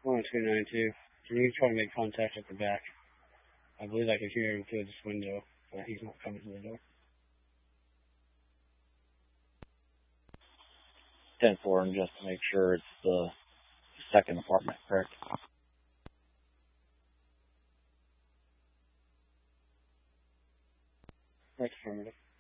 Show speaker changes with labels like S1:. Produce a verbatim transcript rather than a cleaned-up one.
S1: one two nine two. Can you try to make contact at the back? I believe I can hear him through this window, but he's not coming to the door.
S2: ten four, and just to make sure it's the second apartment, correct?
S1: That's affirmative.